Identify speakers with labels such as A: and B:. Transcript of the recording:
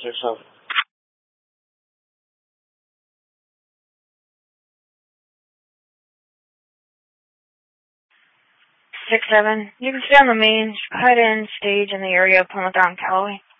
A: or something.
B: 6-7. You can stay on the main. Head in stage in the area of Plymouth on Callaway.